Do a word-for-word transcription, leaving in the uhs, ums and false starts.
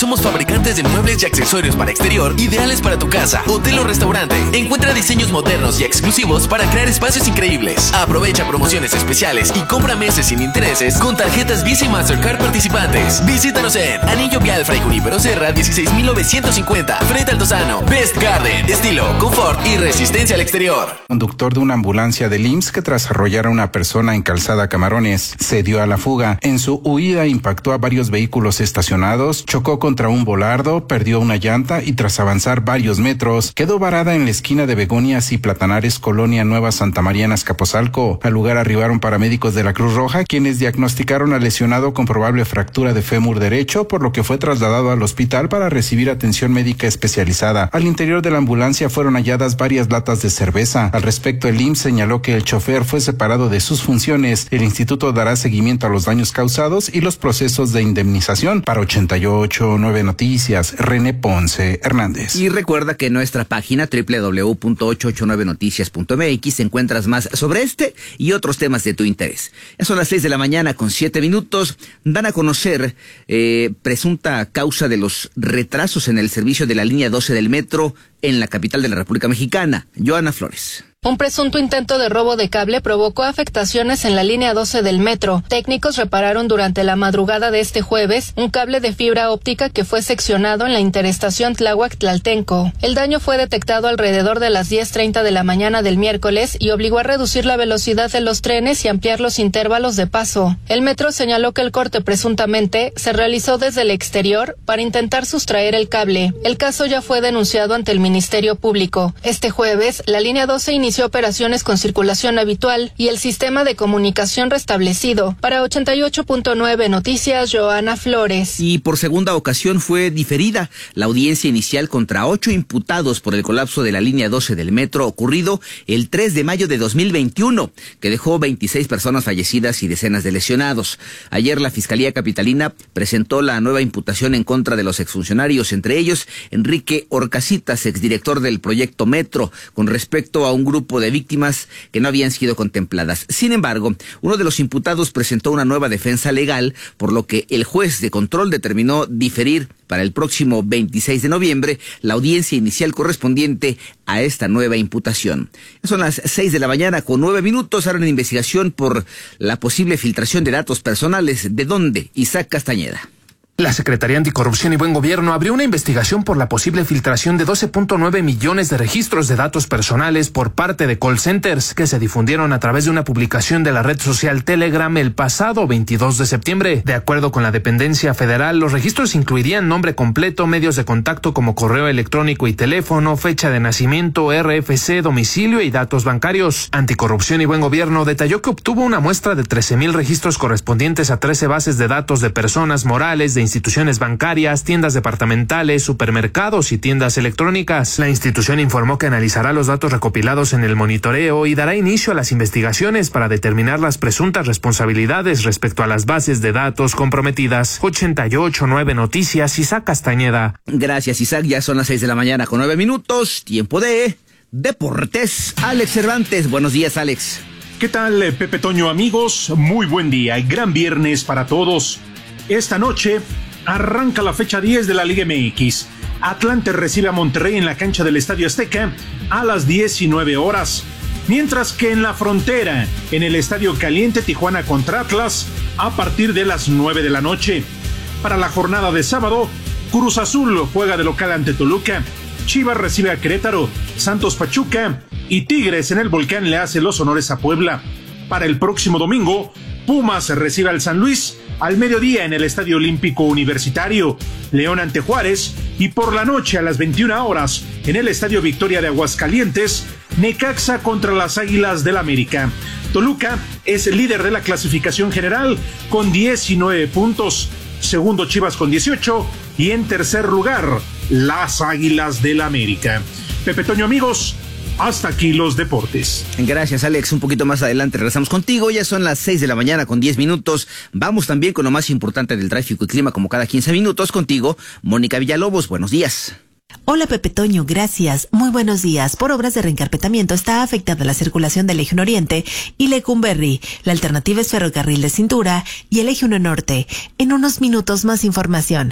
somos fabricantes de muebles y accesorios para exterior ideales para tu casa, hotel o restaurante. Encuentra diseños modernos y exclusivos para crear espacios increíbles. Aprovecha promociones especiales y compra meses sin intereses con tarjetas Visa y Mastercard participantes. Visítanos en Anillo Vial Fray Junípero Serra dieciséis mil novecientos cincuenta, frente al Tozano. Best Garden, estilo, confort y resistencia al exterior. Conductor de una ambulancia del I M S S que tras arrollar a una persona en Calzada Camarones se dio a la fuga. En su huida impactó a varios vehículos estacionados, chocó contra un volardo, perdió una llanta y tras avanzar varios metros quedó varada en la esquina de Begonias y Platanares, Colonia Nueva Santa María, Azcapotzalco. Al lugar arribaron paramédicos de la Cruz Roja, quienes diagnosticaron al lesionado con probable fractura de fémur derecho, por lo que fue trasladado al hospital para recibir atención médica especializada. Al interior de la ambulancia fueron halladas varias latas de cerveza. Al respecto, el I M S S señaló que el chofer fue separado de sus funciones. El instituto dará seguimiento a los daños causados y los procesos de indemnización. Para ochenta y ocho punto nueve Noticias, René Ponce Hernández. Y recuerda que en nuestra página doble u doble u doble u punto ochocientos ochenta y nueve noticias punto m x encuentras más sobre este y otros temas de tu interés. Ya son las seis de la mañana con siete minutos. Dan a conocer eh, presunta causa de los retrasos en el servicio de la línea doce del metro en la capital de la República Mexicana. Joana Flores. Un presunto intento de robo de cable provocó afectaciones en la línea doce del metro. Técnicos repararon durante la madrugada de este jueves un cable de fibra óptica que fue seccionado en la interestación Tláhuac-Tlaltenco. El daño fue detectado alrededor de las diez treinta de la mañana del miércoles y obligó a reducir la velocidad de los trenes y ampliar los intervalos de paso. El metro señaló que el corte presuntamente se realizó desde el exterior para intentar sustraer el cable. El caso ya fue denunciado ante el Ministerio Público. Este jueves, la línea doce inició operaciones con circulación habitual y el sistema de comunicación restablecido. Para ochenta y ocho punto nueve Noticias, Joana Flores. Y por segunda ocasión fue diferida la audiencia inicial contra ocho imputados por el colapso de la línea doce del metro ocurrido el tres de mayo de dos mil veintiuno, que dejó veintiséis personas fallecidas y decenas de lesionados. Ayer la Fiscalía Capitalina presentó la nueva imputación en contra de los exfuncionarios, entre ellos Enrique Orcasitas, exdirector del proyecto Metro, con respecto a un grupo de víctimas que no habían sido contempladas. Sin embargo, uno de los imputados presentó una nueva defensa legal, por lo que el juez de control determinó diferir para el próximo veintiséis de noviembre la audiencia inicial correspondiente a esta nueva imputación. Son las seis de la mañana con nueve minutos. Ahora una investigación por la posible filtración de datos personales. ¿De dónde? Isaac Castañeda. La Secretaría Anticorrupción y Buen Gobierno abrió una investigación por la posible filtración de doce punto nueve millones de registros de datos personales por parte de call centers que se difundieron a través de una publicación de la red social Telegram el pasado veintidós de septiembre. De acuerdo con la dependencia federal, los registros incluirían nombre completo, medios de contacto como correo electrónico y teléfono, fecha de nacimiento, R F C, domicilio y datos bancarios. Anticorrupción y Buen Gobierno detalló que obtuvo una muestra de trece mil registros correspondientes a trece bases de datos de personas morales, de instituciones bancarias, tiendas departamentales, supermercados y tiendas electrónicas. La institución informó que analizará los datos recopilados en el monitoreo y dará inicio a las investigaciones para determinar las presuntas responsabilidades respecto a las bases de datos comprometidas. ochenta y ocho punto nueve Noticias, Isaac Castañeda. Gracias, Isaac. Ya son las seis de la mañana con nueve minutos. Tiempo de deportes. Alex Cervantes. Buenos días, Alex. ¿Qué tal, Pepe Toño, amigos? Muy buen día y gran viernes para todos. Esta noche arranca la fecha diez de la Liga M X. Atlante recibe a Monterrey en la cancha del Estadio Azteca a las diecinueve horas. Mientras que en la frontera, en el Estadio Caliente, Tijuana contra Atlas a partir de las nueve de la noche. Para la jornada de sábado, Cruz Azul juega de local ante Toluca, Chivas recibe a Querétaro, Santos Pachuca y Tigres en el Volcán le hace los honores a Puebla. Para el próximo domingo, Pumas recibe al San Luis al mediodía en el Estadio Olímpico Universitario, León ante Juárez y por la noche a las veintiuna horas en el Estadio Victoria de Aguascalientes, Necaxa contra las Águilas del América. Toluca es el líder de la clasificación general con diecinueve puntos, segundo Chivas con dieciocho y en tercer lugar las Águilas del América. Pepe Toño, amigos, hasta aquí los deportes. Gracias, Alex. Un poquito más adelante regresamos contigo. Ya son las seis de la mañana con diez minutos. Vamos también con lo más importante del tráfico y clima como cada quince minutos contigo, Mónica Villalobos. Buenos días. Hola Pepe Toño, gracias. Muy buenos días. Por obras de reencarpetamiento está afectada la circulación del Eje uno Oriente y Lecumberri. La alternativa es ferrocarril de cintura y el Eje uno Norte. En unos minutos más información.